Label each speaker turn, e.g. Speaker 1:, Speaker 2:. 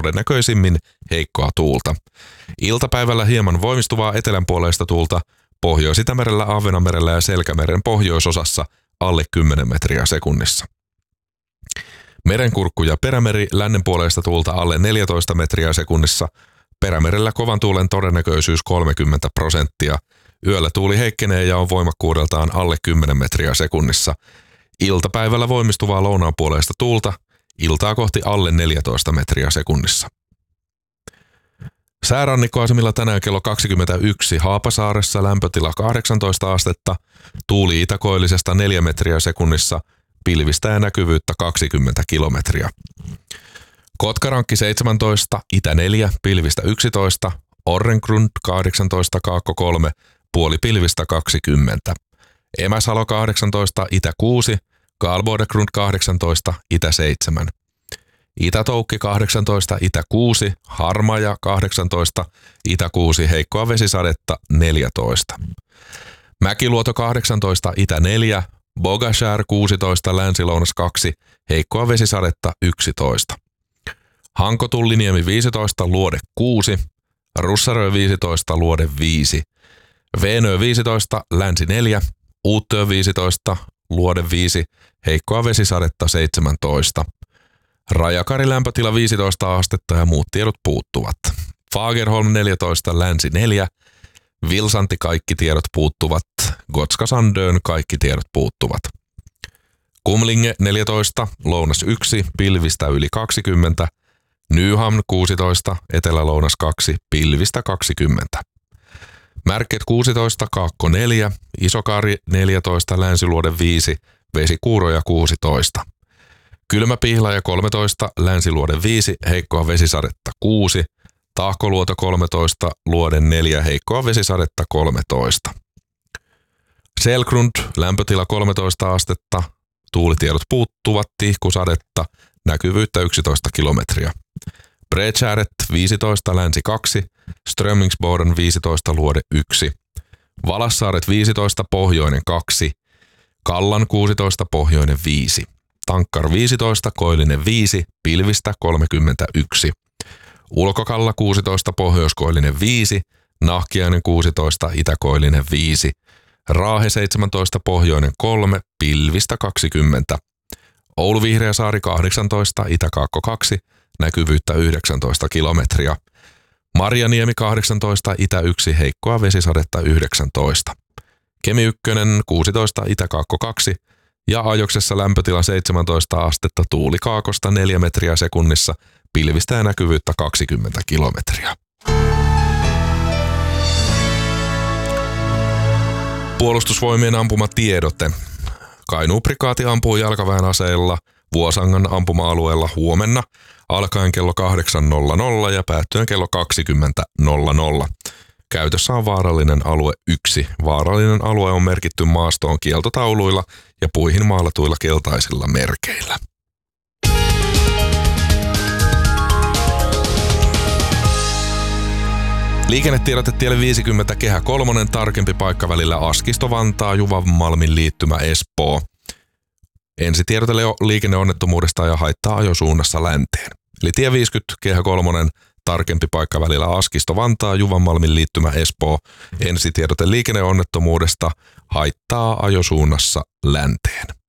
Speaker 1: todennäköisimmin heikkoa tuulta. Iltapäivällä hieman voimistuvaa etelänpuoleista tuulta Pohjois-Itämerellä, Ahvenanmerellä ja Selkämeren pohjoisosassa alle 10 metriä sekunnissa. Merenkurkku ja perämeri lännenpuoleista tuulta alle 14 metriä sekunnissa. Perämerellä kovan tuulen todennäköisyys 30%. Yöllä tuuli heikkenee ja on voimakkuudeltaan alle 10 metriä sekunnissa. Iltapäivällä voimistuvaa lounaanpuoleista tuulta, iltaa kohti alle 14 metriä sekunnissa. Säärannikkoasemilla tänään kello 21 Haapasaaressa lämpötila 18 astetta, tuuli itäkoillisesta 4 metriä sekunnissa, pilvistä ja näkyvyyttä 20 kilometriä. Kotkarankki 17, itä 4, pilvistä 11, Orrengrund 18, kaakko 3, puoli pilvistä 20. Emäsalo 18, itä 6, Karlbodegrund 18, itä 7. Itä-Toukki 18, itä 6, Harmaja 18, itä 6, heikkoa vesisadetta 14. Mäkiluoto 18, itä 4, Bogashär 16, länsi-lounas 2, heikkoa vesisadetta 11. Hanko-Tulliniemi 15, luode 6, Russarö 15, luode 5, Veenö 15, länsi 4, Uuttöö 15, luode 5, heikkoa vesisadetta 17. Rajakari lämpötila 15 astetta ja muut tiedot puuttuvat. Fagerholm 14, länsi 4, Vilsanti kaikki tiedot puuttuvat, Gotska Sandön kaikki tiedot puuttuvat. Kumlinge 14, lounas 1, pilvistä yli 20, Nyhamn 16, etelä-lounas 2, pilvistä 20. Märket 16, kaakko 4, Isokari 14, länsiluode 5, vesikuuroja 16. Kylmäpihlaja 13, länsiluode 5, heikkoa vesisadetta 6, Tahkoluoto 13, luode 4, heikkoa vesisadetta 13. Selgrund, lämpötila 13 astetta, tuulitiedot puuttuvat, tihkusadetta, näkyvyyttä 11 kilometriä. Bredskäret 15, länsi 2, Strömingsboden 15, luode 1. Valassaaret 15, pohjoinen 2, Kallan 16, pohjoinen 5. Tankkar 15, koillinen 5, pilvistä 31. Ulkokalla 16, pohjoiskoillinen 5, Nahkiainen 16, itäkoillinen 5. Raahe 17, pohjoinen 3, pilvistä 20. Oulu Vihreäsaari 18, itäkaakko 2, näkyvyyttä 19 kilometriä. Marjaniemi 18, itä 1, heikkoa vesisadetta 19. Kemi 1, 16, itäkaakko 2 ja Ajoksessa lämpötila 17 astetta, tuuli kaakosta 4 metriä sekunnissa, pilvistä ja näkyvyyttä 20 kilometriä. Puolustusvoimien ampumatiedote. Kainuun prikaati ampuu jalkaväen aseella Vuosangan ampuma-alueella huomenna alkaen kello 8.00 ja päättyen kello 20.00. Käytössä on vaarallinen alue 1. Vaarallinen alue on merkitty maastoon kieltotauluilla ja puihin maalatuilla keltaisilla merkeillä. Liikennetiedote tielle 50 kehä 3, tarkempi paikka välillä Askisto-Vantaa, Juvamalmin liittymä Espoo. Ensitiedote liikenneonnettomuudesta ja haittaa ajosuunnassa länteen. Eli tie 50 kehä 3, tarkempi paikka välillä Askisto-Vantaa, Juvamalmin liittymä Espoo. Ensitiedote liikenneonnettomuudesta haittaa ajosuunnassa länteen.